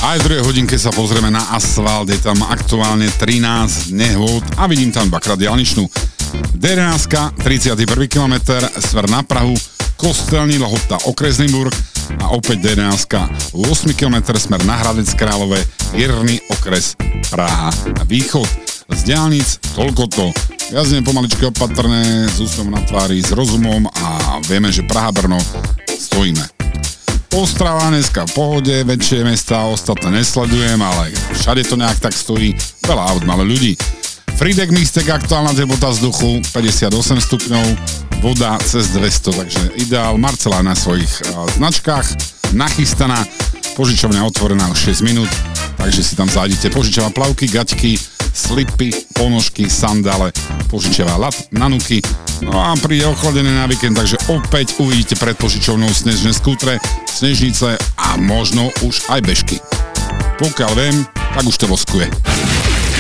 Aj v druhej hodinke sa pozrieme na asfalt, je tam aktuálne 13 nehôd a vidím tam dvakrát diaľničnú. D11, 31. km, smer na Prahu, Kostelní Lhota, okresný Burg a opäť D11, 8 km, smer na Hradec Králové, Jirný okres, Praha Východ. Z diaľnic toľko to. Jazdíme pomaličky opatrné, s úsmevom na tvári, s rozumom a vieme, že Praha-Brno stojíme. Ostrava dneska v pohode, väčšie mestá ostatné nesledujem, ale všade to nejak tak stojí, veľa aut, malo ľudí. Fridek Mistek, aktuálna teplota vzduchu 58 stupňov, voda cez 200, takže ideál. Marcela na svojich značkách nachystaná, požičovňa otvorená už 6 minút, takže si tam zájdete. Požičová plavky, gaťky, slipy, ponožky, sandále, požičiava lat, nanuky. No a príde ochladené na víkend, takže opäť uvidíte pred požičovnou snežné skútre, snežnice a možno už aj bežky. Pokiaľ viem, tak už to voskuje.